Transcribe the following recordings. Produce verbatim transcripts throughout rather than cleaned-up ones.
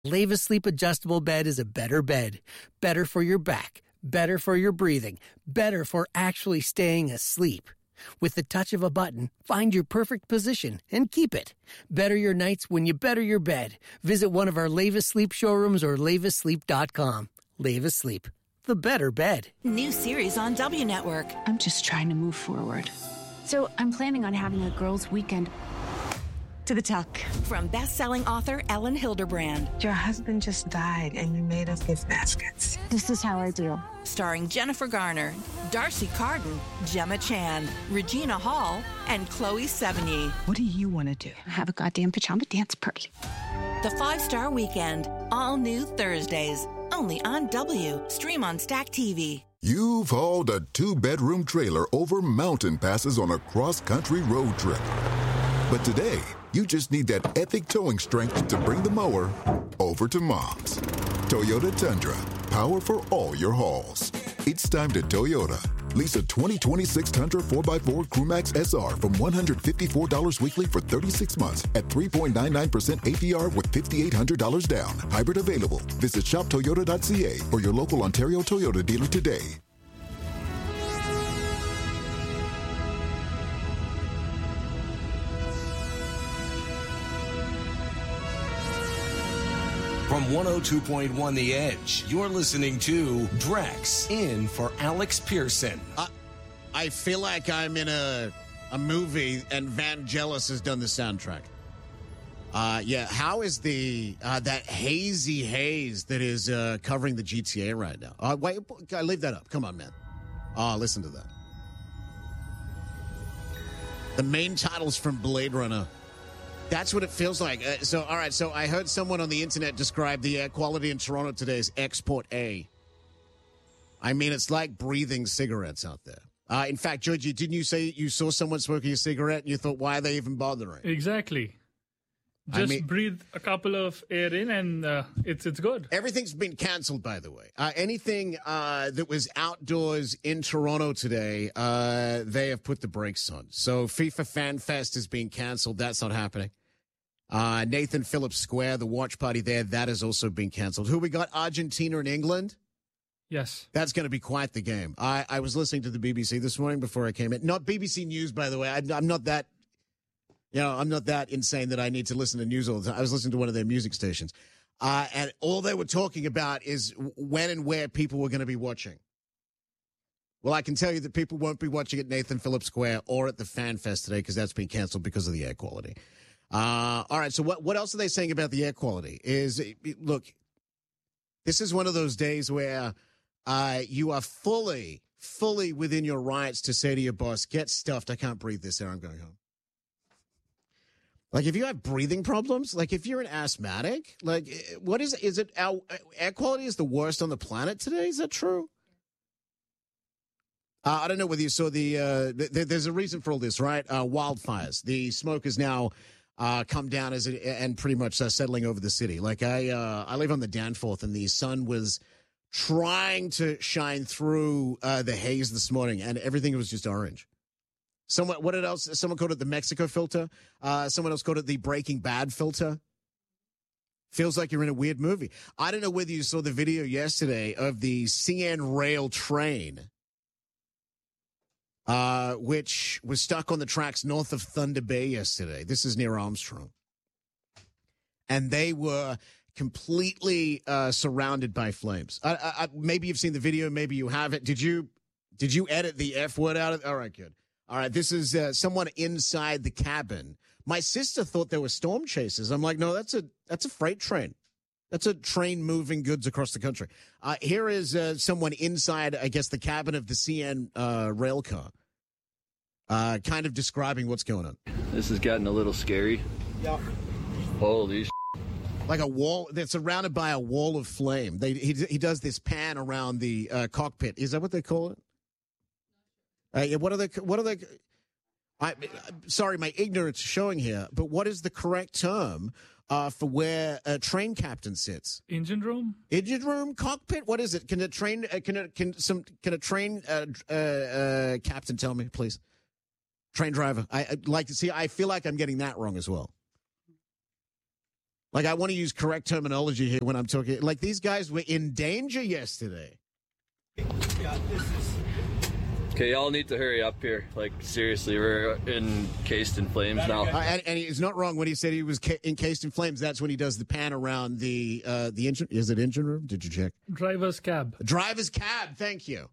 Leva Sleep Adjustable Bed is a better bed. Better for your back. Better for your breathing. Better for actually staying asleep. With the touch of a button, find your perfect position and keep it. Better your nights when you better your bed. Visit one of our Leva Sleep showrooms or leva sleep dot com. Leva Sleep, the better bed. New series on W Network. I'm just trying to move forward. So I'm planning on having a girls' weekend. To the tuck. From best-selling author Ellen Hilderbrand. Your husband just died and you made us gift baskets. This is how I do. Starring Jennifer Garner, Darcy Carden, Gemma Chan, Regina Hall, and Chloe Sevigny. What do you want to do? Have a goddamn pajama dance party. The Five-Star Weekend. All new Thursdays. Only on W. Stream on Stack T V. You've hauled a two-bedroom trailer over mountain passes on a cross-country road trip. But today, you just need that epic towing strength to bring the mower over to Mom's. Toyota Tundra. Power for all your hauls. It's time to Toyota. Lease a twenty twenty-six Tundra four by four Crewmax S R from one hundred fifty-four dollars weekly for thirty-six months at three point nine nine percent A P R with five thousand eight hundred dollars down. Hybrid available. Visit shop toyota dot c a or your local Ontario Toyota dealer today. From one oh two point one The Edge, you're listening to Drex, in for Alex Pearson. Uh, I feel like I'm in a a movie and Vangelis has done the soundtrack. Uh, yeah, how is the uh, that hazy haze that is uh, covering the G T A right now? Uh, wait, leave that up. Come on, man. Oh, listen to that. The main titles from Blade Runner. That's what it feels like. Uh, so, all right. So I heard someone on the internet describe the air quality in Toronto today as export A. I mean, it's like breathing cigarettes out there. Uh, in fact, Georgie, didn't you say you saw someone smoking a cigarette and you thought, why are they even bothering? Exactly. Just I mean, breathe a couple of air in and uh, it's it's good. Everything's been canceled, by the way. Uh, anything uh, that was outdoors in Toronto today, uh, they have put the brakes on. So FIFA Fan Fest is being canceled. That's not happening. Uh, Nathan Phillips Square, the watch party there, that has also been canceled. Who we got? Argentina and England? Yes. That's going to be quite the game. I, I was listening to the B B C this morning before I came in. Not B B C News, by the way. I, I'm not that, you know, I'm not that insane that I need to listen to news all the time. I was listening to one of their music stations. Uh, and all they were talking about is when and where people were going to be watching. Well, I can tell you that people won't be watching at Nathan Phillips Square or at the Fan Fest today because that's been canceled because of the air quality. Uh, all right. So what, what else are they saying about the air quality is, look, this is one of those days where, uh, you are fully, fully within your rights to say to your boss, get stuffed. I can't breathe this air. I'm going home. Like if you have breathing problems, like if you're an asthmatic, like what is, is it our air quality is the worst on the planet today? Is that true? Uh, I don't know whether you saw the, uh, th- there's a reason for all this, right? Uh, wildfires. The smoke is now, Uh, come down as it, and pretty much uh, settling over the city. Like I, uh, I live on the Danforth, and the sun was trying to shine through uh, the haze this morning, and everything was just orange. Someone, what else? Someone called it the Mexico filter. Uh, someone else called it the Breaking Bad filter. Feels like you're in a weird movie. I don't know whether you saw the video yesterday of the C N Rail train. Uh, which was stuck on the tracks north of Thunder Bay yesterday. This is near Armstrong. And they were completely uh, surrounded by flames. I, I, maybe you've seen the video. Maybe you haven't. Did you Did you edit the F word out of it? All right, good. All right, this is uh, someone inside the cabin. My sister thought there were storm chasers. I'm like, no, that's a that's a freight train. That's a train moving goods across the country. Uh, here is uh, someone inside, I guess, the cabin of the C N uh, rail car, uh, kind of describing what's going on. This has gotten a little scary. Yeah. Holy sh**. Like a wall that's surrounded by a wall of flame. They He, he does this pan around the uh, cockpit. Is that what they call it? Uh, yeah, what are they? What are they? I, sorry, my ignorance is showing here, but what is the correct term uh, for where a train captain sits? Engine room? Engine room, cockpit. What is it? Can a train? Uh, can a can some? Can a train uh, uh, uh, captain tell me, please? Train driver. I I'd like to see. I feel like I'm getting that wrong as well. Like, I want to use correct terminology here when I'm talking. Like, these guys were in danger yesterday. Yeah, this is... Okay, y'all need to hurry up here. Like, seriously, we're encased in flames now. Uh, and, and he's not wrong when he said he was ca- encased in flames. That's when he does the pan around the uh, the engine. Is it engine room? Did you check? Driver's cab. Driver's cab. Thank you.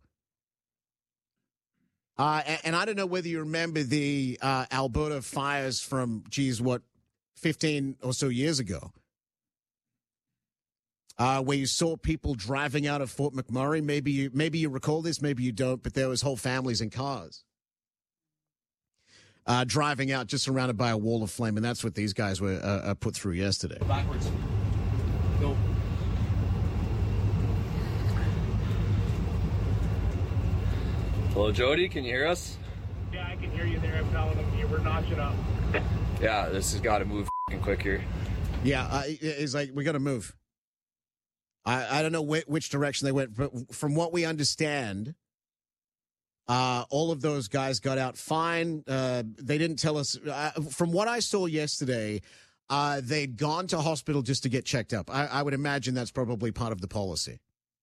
Uh, and, and I don't know whether you remember the uh, Alberta fires from, geez, what, fifteen or so years ago, uh, where you saw people driving out of Fort McMurray. Maybe you, maybe you recall this, maybe you don't, but there was whole families in cars uh, driving out just surrounded by a wall of flame, and that's what these guys were uh, uh, put through yesterday. Backwards. Go. Hello, Jody, can you hear us? Yeah, I can hear you there. I'm telling them you were notching up. Yeah, this has got to move f***ing quick here. Yeah, uh, it's like, we got to move. I, I don't know which, which direction they went, but from what we understand, uh, all of those guys got out fine. Uh, they didn't tell us. Uh, from what I saw yesterday, uh, they'd gone to hospital just to get checked up. I, I would imagine that's probably part of the policy.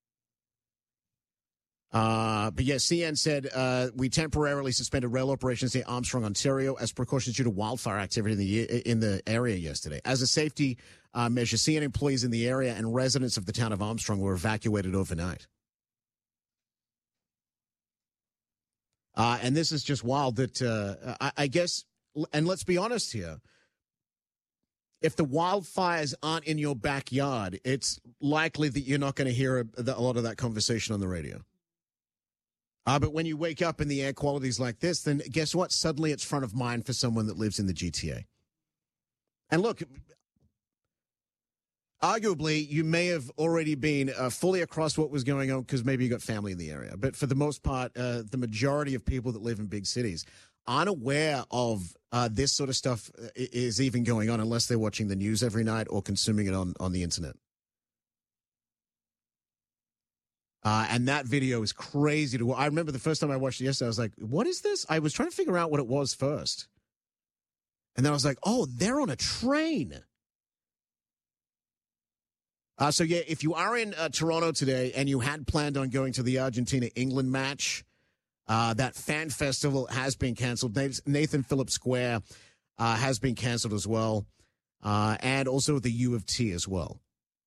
Uh, but yes, C N said, uh, we temporarily suspended rail operations in Armstrong, Ontario as precautions due to wildfire activity in the, in the area yesterday. As a safety uh, measure, C N employees in the area and residents of the town of Armstrong were evacuated overnight. Uh, and this is just wild that, uh, I, I guess, and let's be honest here, if the wildfires aren't in your backyard, it's likely that you're not going to hear a, a lot of that conversation on the radio. Uh, but when you wake up and the air quality is like this, then guess what? Suddenly it's front of mind for someone that lives in the G T A. And look, arguably, you may have already been uh, fully across what was going on because maybe you got family in the area. But for the most part, uh, the majority of people that live in big cities aren't aware of uh, this sort of stuff is even going on unless they're watching the news every night or consuming it on, on the internet. Uh, and that video is crazy to watch. I remember the first time I watched it yesterday, I was like, what is this? I was trying to figure out what it was first. And then I was like, oh, they're on a train. Uh, so, yeah, if you are in uh, Toronto today and you had planned on going to the Argentina-England match, uh, that fan festival has been canceled. Nathan Phillips Square uh, has been canceled as well, uh, and also the U of T as well.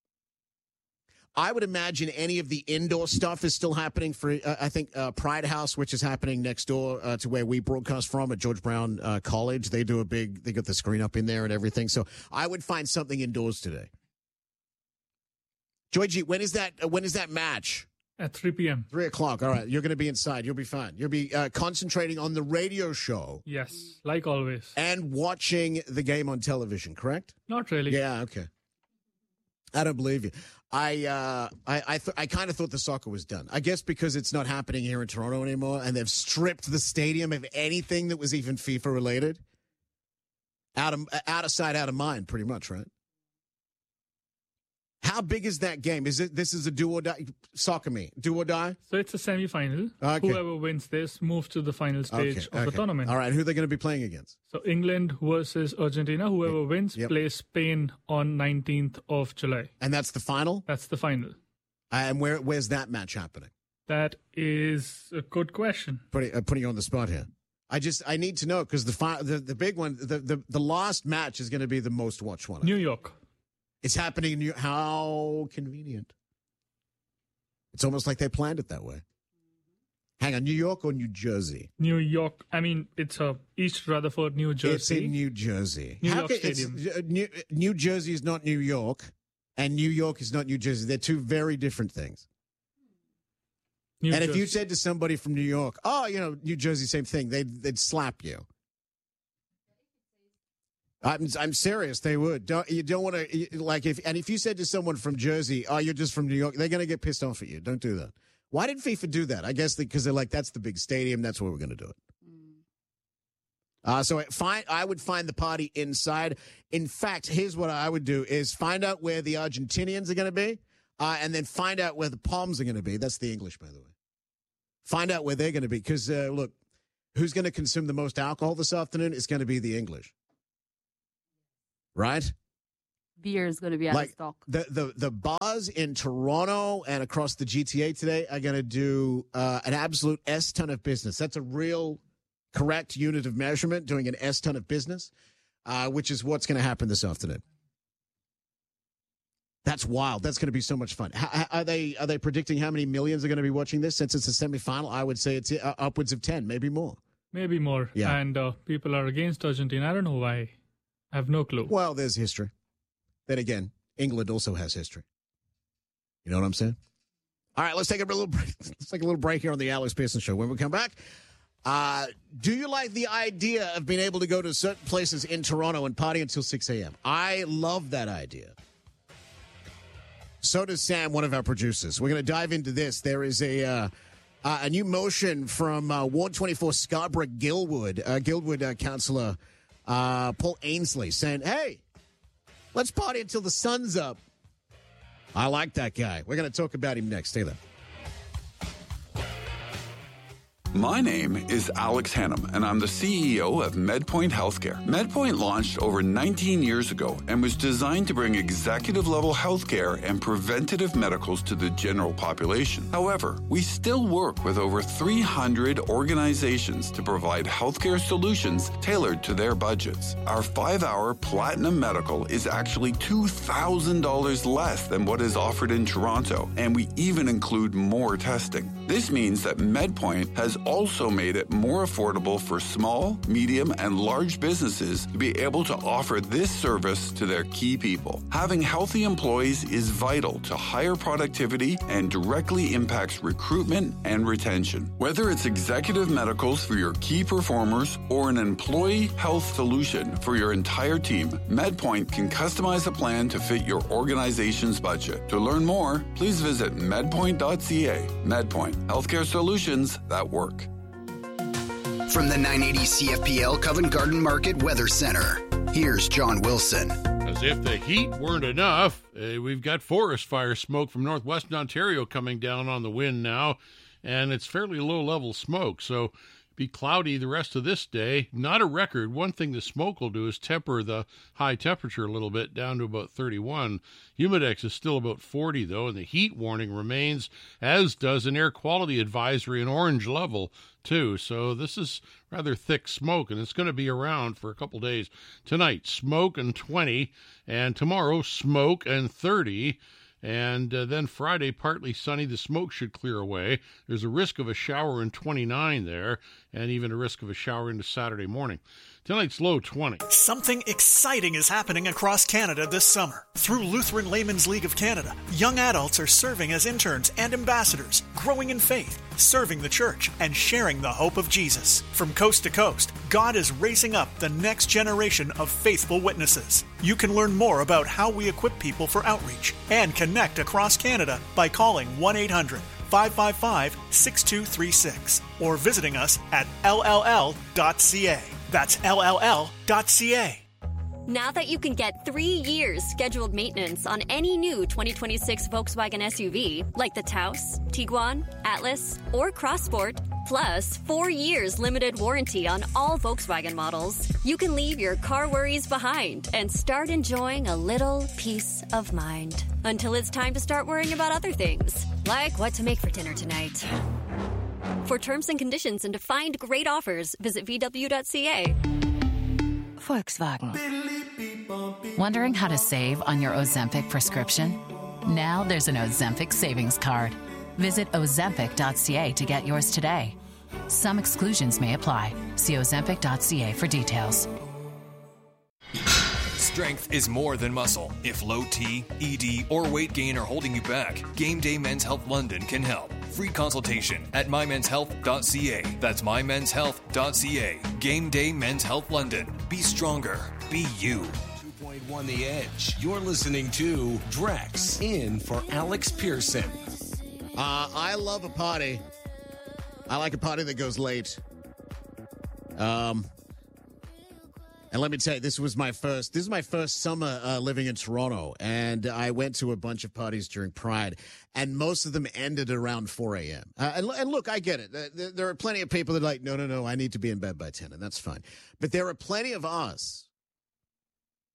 I would imagine any of the indoor stuff is still happening for, uh, I think, uh, Pride House, which is happening next door uh, to where we broadcast from at George Brown uh, College. They do a big, they got the screen up in there and everything. So I would find something indoors today. Georgie, when is that, uh, when is that match? At three p.m. Three o'clock. All right. You're going to be inside. You'll be fine. You'll be uh, concentrating on the radio show. Yes, like always. And watching the game on television, correct? Not really. Yeah, okay. I don't believe you. I uh, I I, th- I kind of thought the soccer was done. I guess because it's not happening here in Toronto anymore, and they've stripped the stadium of anything that was even FIFA related. Out of out of sight, out of mind, pretty much, right? How big is that game? Is it this is a do or die? Soccer me, do or die? So it's a semi-final. Okay. Whoever wins this moves to the final stage okay, of okay. the tournament. All right, who are they going to be playing against? So England versus Argentina. Whoever wins yep. plays Spain on nineteenth of July. And that's the final? That's the final. Uh, and where where's that match happening? That is a good question. Putting uh, putting you on the spot here. I just I need to know because the, fi- the the big one, the, the the last match is going to be the most watched one. New York. It's happening in New York. How convenient. It's almost like they planned it that way. Hang on, New York or New Jersey? New York. I mean, it's uh, East Rutherford, New Jersey. It's in New Jersey. New How York can, Stadium. Uh, New, New Jersey is not New York, and New York is not New Jersey. They're two very different things. New and Jersey. if you said to somebody from New York, oh, you know, New Jersey, same thing, they'd, they'd slap you. I'm I'm serious. They would. Don't you don't want to like if and if you said to someone from Jersey, "Oh, you're just from New York," they're going to get pissed off at you. Don't do that. Why did FIFA do that? I guess because they, they're like, that's the big stadium. That's where we're going to do it. Uh, so find I would find the party inside. In fact, here's what I would do: is find out where the Argentinians are going to be, uh, and then find out where the Palms are going to be. That's the English, by the way. Find out where they're going to be because uh, look, who's going to consume the most alcohol this afternoon is going to be the English. Right? beer is going to be out like of stock. The, the, the bars in Toronto and across the G T A today are going to do uh, an absolute S ton of business. That's a real correct unit of measurement, doing an S ton of business, uh, which is what's going to happen this afternoon. That's wild. That's going to be so much fun. How, are they are they predicting how many millions are going to be watching this? Since it's a semifinal, I would say it's uh, upwards of ten, maybe more. Maybe more. Yeah. And uh, people are against Argentina. I don't know why. I have no clue. Well, there's history. Then again, England also has history. You know what I'm saying? All right, let's take a little break. Let's take a little break here on the Alex Pearson Show. When we come back, uh, do you like the idea of being able to go to certain places in Toronto and party until six a.m.? I love that idea. So does Sam, one of our producers. We're going to dive into this. There is a uh, uh, a new motion from uh, Ward twenty-four Scarborough Guildwood, uh, Guildwood uh, councillor uh, Paul Ainsley, saying, hey, let's party until the sun's up. I like that guy. We're going to talk about him next. Stay there. My name is Alex Hannum, and I'm the C E O of MedPoint Healthcare. MedPoint launched over nineteen years ago and was designed to bring executive-level healthcare and preventative medicals to the general population. However, we still work with over three hundred organizations to provide healthcare solutions tailored to their budgets. Our five-hour Platinum Medical is actually two thousand dollars less than what is offered in Toronto, and we even include more testing. This means that MedPoint has also made it more affordable for small, medium, and large businesses to be able to offer this service to their key people. Having healthy employees is vital to higher productivity and directly impacts recruitment and retention. Whether it's executive medicals for your key performers or an employee health solution for your entire team, MedPoint can customize a plan to fit your organization's budget. To learn more, please visit medpoint dot c a. MedPoint, healthcare solutions that work. From the nine eighty C F P L Covent Garden Market Weather Center, here's John Wilson. As if the heat weren't enough, uh, we've got forest fire smoke from northwestern Ontario coming down on the wind now, and it's fairly low-level smoke, so be cloudy the rest of this day. Not a record. One thing the smoke will do is temper the high temperature a little bit down to about thirty-one. Humidex is still about forty, though, and the heat warning remains, as does an air quality advisory, an orange level, too. So this is rather thick smoke, and it's going to be around for a couple days. Tonight, smoke and twenty, and tomorrow, smoke and thirty. And uh, then Friday, partly sunny. The smoke should clear away. There's a risk of a shower in twenty-nine there, and even a risk of a shower into Saturday morning. Tonight's low twenty. Something exciting is happening across Canada this summer. Through Lutheran Laymen's League of Canada, young adults are serving as interns and ambassadors, growing in faith, serving the church, and sharing the hope of Jesus. From coast to coast, God is raising up the next generation of faithful witnesses. You can learn more about how we equip people for outreach and connect across Canada by calling one eight hundred five five five six two three six or visiting us at L L L dot C A. That's L L L dot C A. Now that you can get three years scheduled maintenance on any new twenty twenty-six Volkswagen S U V, like the Taos, Tiguan, Atlas, or Crossport, plus four years limited warranty on all Volkswagen models, you can leave your car worries behind and start enjoying a little peace of mind. Until it's time to start worrying about other things, like what to make for dinner tonight. For terms and conditions and to find great offers, visit V W dot C A. Volkswagen. Wondering how to save on your Ozempic prescription? Now there's an Ozempic savings card. Visit Ozempic dot C A to get yours today. Some exclusions may apply. See Ozempic dot C A for details. Strength is more than muscle. If low T, E D, or weight gain are holding you back, Game Day Men's Health London can help. Free consultation at my mens health dot C A. That's my mens health dot C A. Game Day Men's Health London. Be stronger. Be you. two point one The Edge. You're listening to Drex in for Alex Pearson. Uh, I love a party. I like a party that goes late. Um... And let me tell you, this was my first, this is my first summer uh, living in Toronto. And I went to a bunch of parties during Pride, and most of them ended around four a.m. Uh, and, and look, I get it. There, there are plenty of people that are like, no, no, no, I need to be in bed by ten, and that's fine. But there are plenty of us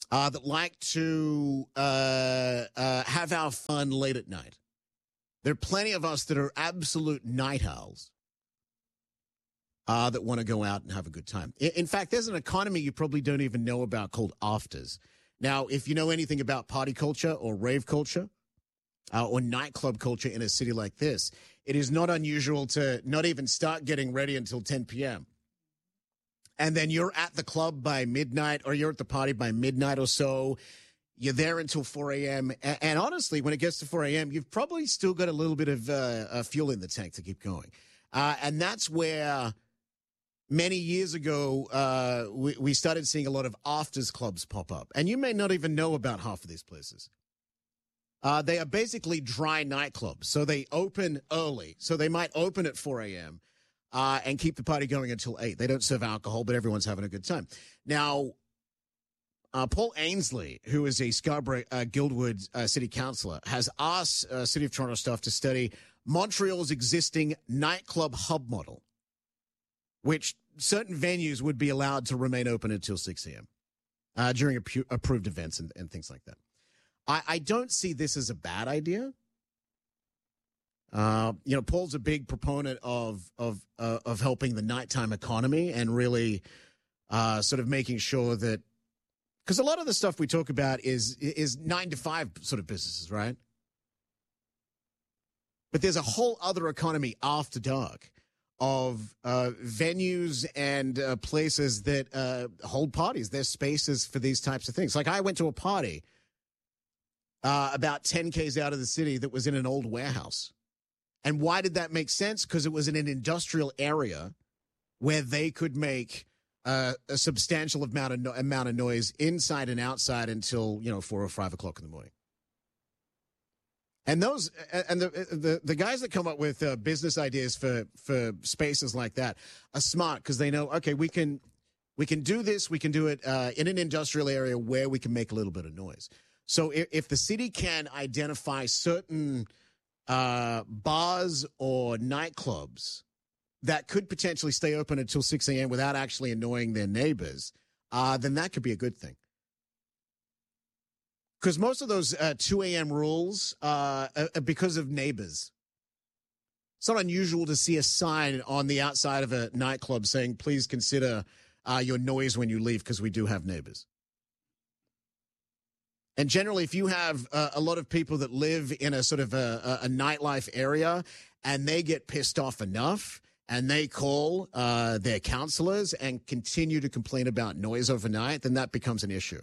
uh, that like to uh, uh, have our fun late at night. There are plenty of us that are absolute night owls uh, that want to go out and have a good time. In, in fact, there's an economy you probably don't even know about called afters. Now, if you know anything about party culture or rave culture uh, or nightclub culture in a city like this, it is not unusual to not even start getting ready until ten p.m. And then you're at the club by midnight, or you're at the party by midnight or so. You're there until four a.m. And, and honestly, when it gets to four a.m., you've probably still got a little bit of uh, uh, fuel in the tank to keep going. Uh, and that's where many years ago, uh, we, we started seeing a lot of afters clubs pop up. And you may not even know about half of these places. Uh, they are basically dry nightclubs. So they open early. So they might open at four a.m. Uh, and keep the party going until eight. They don't serve alcohol, but everyone's having a good time. Now, uh, Paul Ainsley, who is a Scarborough uh, Guildwood uh, city councillor, has asked uh, City of Toronto staff to study Montreal's existing nightclub hub model, which certain venues would be allowed to remain open until six a.m. Uh, during ap- approved events and, and things like that. I, I don't see this as a bad idea. Uh, you know, Paul's a big proponent of of uh, of helping the nighttime economy and really uh, sort of making sure that, because a lot of the stuff we talk about is is nine to five sort of businesses, right? But there's a whole other economy after dark of uh, venues and uh, places that uh, hold parties. There's spaces for these types of things. Like I went to a party uh, about ten kays out of the city that was in an old warehouse. And why did that make sense? Because it was in an industrial area where they could make uh, a substantial amount of no- amount of noise inside and outside until, you know, four or five o'clock in the morning. And those and the the, the guys that come up with uh, business ideas for for spaces like that are smart, because they know, okay, we can we can do this. We can do it uh, in an industrial area where we can make a little bit of noise. So if, if the city can identify certain Uh, bars or nightclubs that could potentially stay open until six a.m. without actually annoying their neighbors, uh, then that could be a good thing. Because most of those uh, two a.m. rules uh, are because of neighbors. It's not unusual to see a sign on the outside of a nightclub saying, please consider uh, your noise when you leave, because we do have neighbors. And generally, if you have uh, a lot of people that live in a sort of a, a, a nightlife area and they get pissed off enough and they call uh, their counselors and continue to complain about noise overnight, then that becomes an issue.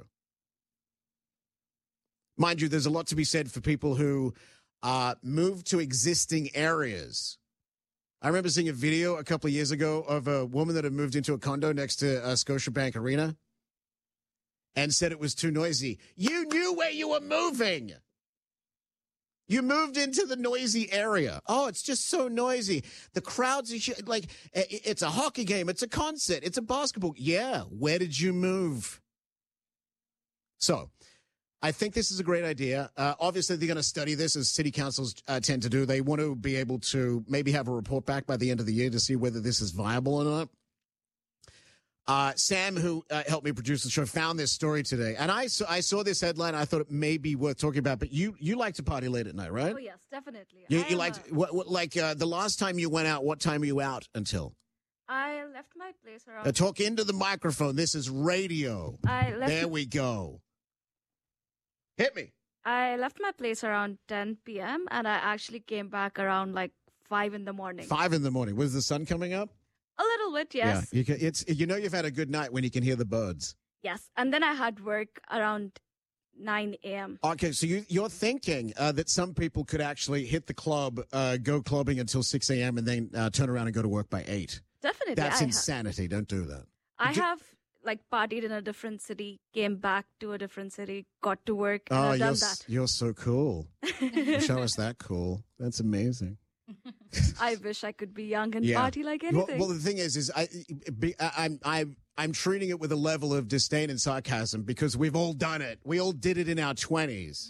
Mind you, there's a lot to be said for people who uh, move to existing areas. I remember seeing a video a couple of years ago of a woman that had moved into a condo next to uh, Scotiabank Arena and said it was too noisy. You knew where you were moving. You moved into the noisy area. Oh, it's just so noisy. The crowds are sh- like, it's a hockey game. It's a concert. It's a basketball. Yeah. Where did you move? So I think this is a great idea. Uh, obviously, they're going to study this, as city councils uh, tend to do. They want to be able to maybe have a report back by the end of the year to see whether this is viable or not. Uh, Sam, who uh, helped me produce the show, found this story today. And I saw, I saw this headline. I thought it may be worth talking about. But you, you like to party late at night, right? Oh, yes, definitely. You, I you liked, what, what, like uh, the last time you went out, what time were you out until? I left my place around... Uh, talk into the microphone. This is radio. I left there we go. Hit me. I left my place around ten p.m. and I actually came back around like five in the morning. Five in the morning. Was the sun coming up? A little bit, yes. Yeah, you can, it's you know you've had a good night when you can hear the birds. Yes, and then I had work around nine a.m. Okay, so you, you're thinking uh, that some people could actually hit the club, uh, go clubbing until six a.m. and then uh, turn around and go to work by eight. Definitely. That's I insanity. Ha- Don't do that. I do- have like partied in a different city, came back to a different city, got to work, and oh, I've done you're, that. You're so cool. Show us that cool. That's amazing. I wish I could be young and Yeah. party like Well, anything. well, the thing is, is I, be, I, I'm, I'm, I'm treating it with a level of disdain and sarcasm because we've all done it. We all did it in our twenties.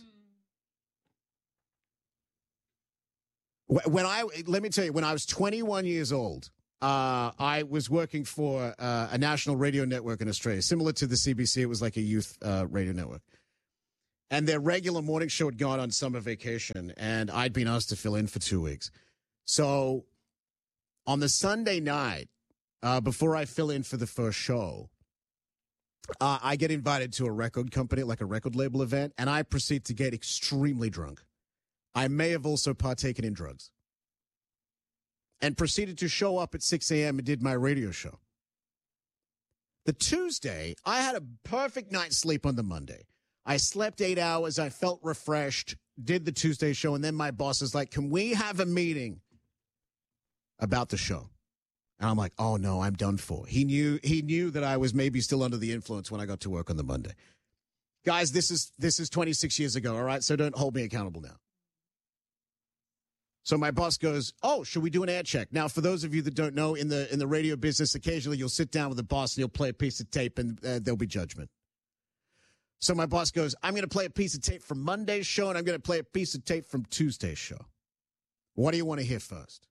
Mm. When I, let me tell you, when I was twenty-one years old, uh, I was working for uh, a national radio network in Australia, similar to the C B C. It was like a youth uh, radio network. And their regular morning show had gone on summer vacation, and I'd been asked to fill in for two weeks. So on the Sunday night, uh, before I fill in for the first show, uh, I get invited to a record company, like a record label event, and I proceed to get extremely drunk. I may have also partaken in drugs. And proceeded to show up at six a.m. and did my radio show. The Tuesday, I had a perfect night's sleep on the Monday. I slept eight hours. I felt refreshed, did the Tuesday show, and then my boss is like, can we have a meeting about the show? And I'm like, oh, no, I'm done for. He knew he knew that I was maybe still under the influence when I got to work on the Monday. Guys, this is this is twenty-six years ago, all right? So don't hold me accountable now. So my boss goes, oh, should we do an ad check? Now, for those of you that don't know, in the in the radio business, occasionally you'll sit down with the boss and you'll play a piece of tape and uh, there'll be judgment. So my boss goes, I'm going to play a piece of tape from Monday's show and I'm going to play a piece of tape from Tuesday's show. What do you want to hear first?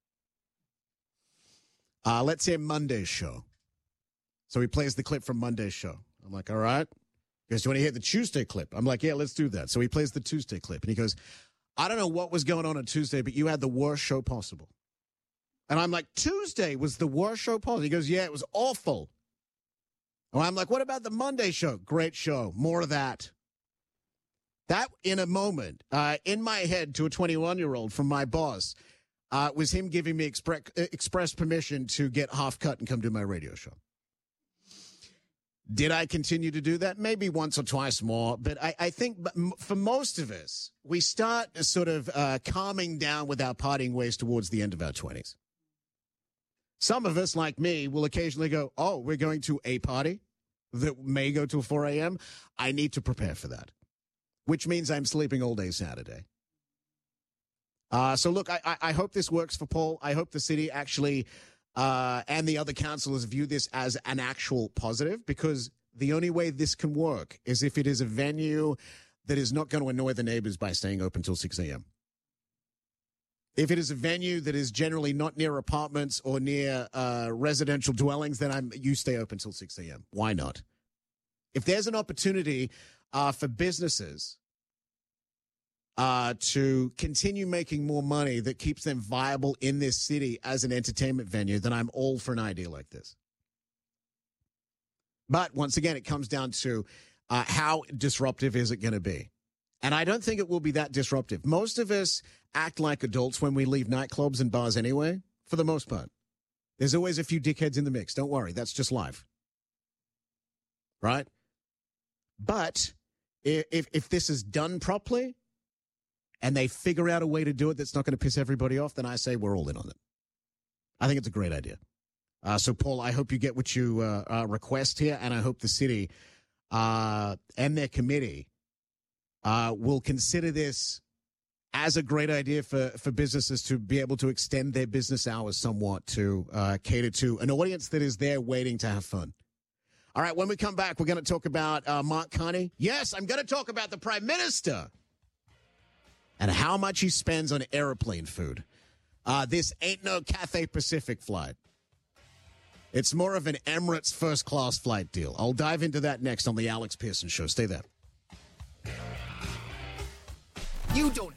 Uh, let's hear Monday's show. So he plays the clip from Monday's show. I'm like, all right. He goes, do you want to hear the Tuesday clip? I'm like, yeah, let's do that. So he plays the Tuesday clip and he goes, I don't know what was going on on Tuesday, but you had the worst show possible. And I'm like, Tuesday was the worst show possible? He goes, yeah, it was awful. And I'm like, what about the Monday show? Great show. More of that. That, in a moment, uh, in my head to a twenty-one-year-old from my boss, uh, was him giving me express, express permission to get half cut and come do my radio show. Did I continue to do that? Maybe once or twice more. But I, I think for most of us, we start sort of uh, calming down with our partying ways towards the end of our twenties. Some of us, like me, will occasionally go, oh, we're going to a party that may go till four a.m. I need to prepare for that, which means I'm sleeping all day Saturday. Uh, so, look, I, I, I hope this works for Paul. I hope the city actually uh, and the other councillors view this as an actual positive, because the only way this can work is if it is a venue that is not going to annoy the neighbors by staying open till six a.m. If it is a venue that is generally not near apartments or near uh, residential dwellings, then I'm you stay open till six a.m. Why not? If there's an opportunity uh, for businesses uh, to continue making more money that keeps them viable in this city as an entertainment venue, then I'm all for an idea like this. But once again, it comes down to uh, how disruptive is it going to be? And I don't think it will be that disruptive. Most of us act like adults when we leave nightclubs and bars anyway, for the most part. There's always a few dickheads in the mix. Don't worry. That's just life. Right? But if if this is done properly and they figure out a way to do it that's not going to piss everybody off, then I say we're all in on it. I think it's a great idea. Uh, so, Paul, I hope you get what you uh, uh, request here, and I hope the city uh, and their committee Uh, will consider this as a great idea for, for businesses to be able to extend their business hours somewhat to uh, cater to an audience that is there waiting to have fun. All right, when we come back, we're going to talk about uh, Mark Carney. Yes, I'm going to talk about the Prime Minister and how much he spends on airplane food. Uh, this ain't no Cathay Pacific flight. It's more of an Emirates first-class flight deal. I'll dive into that next on the Alex Pearson Show. Stay there. You don't.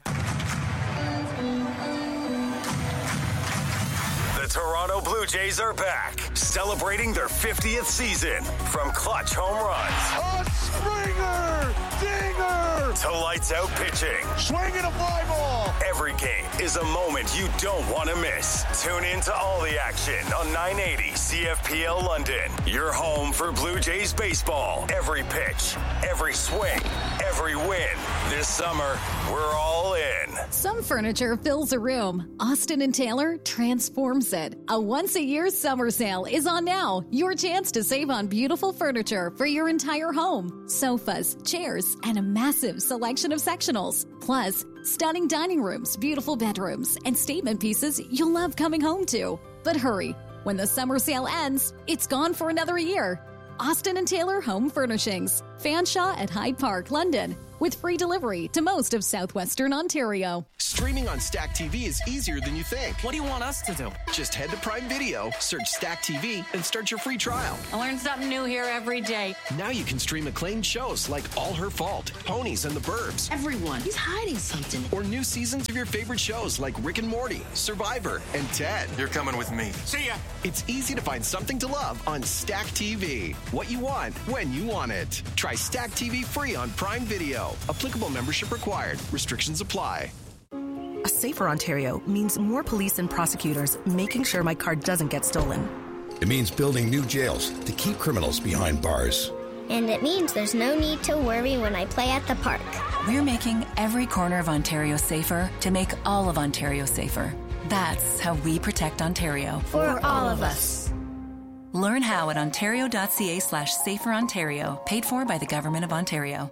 The Toronto Blue Jays are back, celebrating their fiftieth season. From clutch home runs. A Springer! Dinger! To lights out pitching. Swinging a fly ball! Every game is a moment you don't want to miss. Tune in to all the action on nine eighty C F P L London. Your home for Blue Jays baseball. Every pitch, every swing, every win. This summer, we're all in. Some furniture fills a room. Austin and Taylor transforms it. A once-a-year summer sale is on now. Your chance to save on beautiful furniture for your entire home. Sofas, chairs, and a massive selection of sectionals. Plus, stunning dining rooms, beautiful bedrooms, and statement pieces you'll love coming home to. But hurry, when the summer sale ends, it's gone for another year. Austin and Taylor Home Furnishings. Fanshawe at Hyde Park, London. with free delivery to most of southwestern Ontario. Streaming on Stack T V is easier than you think. What do you want us to do? Just head to Prime Video, search Stack T V, and start your free trial. I learn something new here every day. Now you can stream acclaimed shows like All Her Fault, Ponies, and The Burbs. Everyone, he's hiding something. Or new seasons of your favorite shows like Rick and Morty, Survivor, and Ted. You're coming with me. See ya! It's easy to find something to love on Stack T V. What you want, when you want it. Try Stack T V free on Prime Video. Applicable membership required. Restrictions apply. A safer Ontario means more police and prosecutors making sure my car doesn't get stolen. It means building new jails to keep criminals behind bars. And it means there's no need to worry when I play at the park. We're making every corner of Ontario safer to make all of Ontario safer. That's how we protect Ontario. For all of us. Learn how at ontario.ca slash safer Ontario, paid for by the Government of Ontario.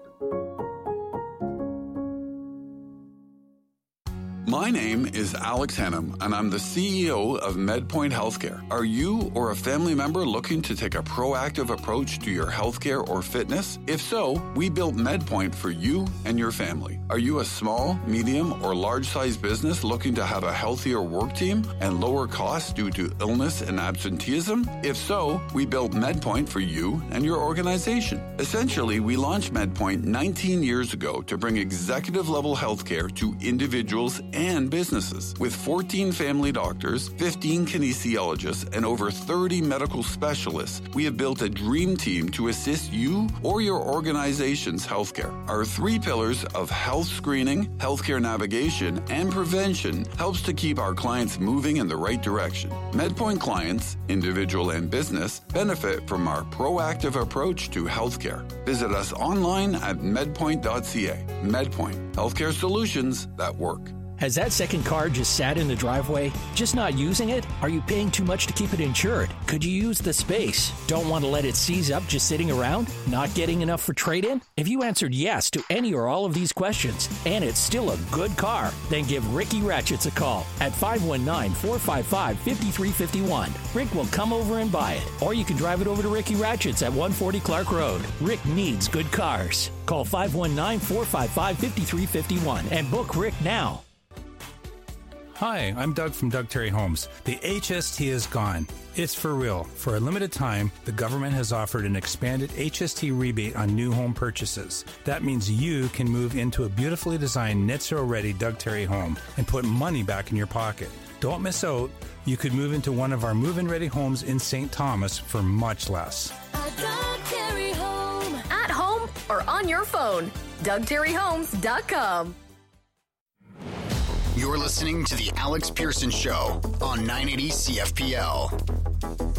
My name is Alex Hannum, and I'm the C E O of MedPoint Healthcare. Are you or a family member looking to take a proactive approach to your healthcare or fitness? If so, we built MedPoint for you and your family. Are you a small, medium, or large-sized business looking to have a healthier work team and lower costs due to illness and absenteeism? If so, we built MedPoint for you and your organization. Essentially, we launched MedPoint nineteen years ago to bring executive-level healthcare to individuals and businesses. With fourteen family doctors, fifteen kinesiologists, and over thirty medical specialists, we have built a dream team to assist you or your organization's healthcare. Our three pillars of health screening, healthcare navigation, and prevention helps to keep our clients moving in the right direction. MedPoint clients, individual and business, benefit from our proactive approach to healthcare. Visit us online at medpoint dot c a. MedPoint, healthcare solutions that work. Has that second car just sat in the driveway? Just not using it? Are you paying too much to keep it insured? Could you use the space? Don't want to let it seize up just sitting around? Not getting enough for trade-in? If you answered yes to any or all of these questions, and it's still a good car, then give Ricky Ratchets a call at five one nine, four five five, five three five one. Rick will come over and buy it. Or you can drive it over to Ricky Ratchets at one forty Clark Road. Rick needs good cars. Call five one nine, four five five, five three five one and book Rick now. Hi, I'm Doug from Doug Terry Homes. The H S T is gone. It's for real. For a limited time, the government has offered an expanded H S T rebate on new home purchases. That means you can move into a beautifully designed Net Zero Ready Doug Terry home and put money back in your pocket. Don't miss out. You could move into one of our move-in ready homes in Saint Thomas for much less. A Doug Terry home. At home or on your phone. Doug Terry Homes dot com. You're listening to The Alex Pearson Show on nine eighty C F P L.